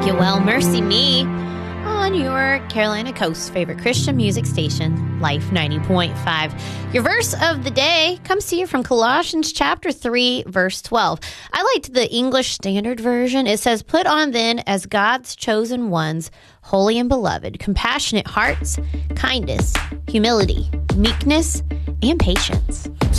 you, Well Mercy Me, on your Carolina Coast favorite Christian music station, Life 90.5. Your verse of the day comes to you from Colossians chapter 3, verse 12. I liked the English Standard Version. It says, "Put on then as God's chosen ones, holy and beloved, compassionate hearts, kindness, humility, meekness, and patience."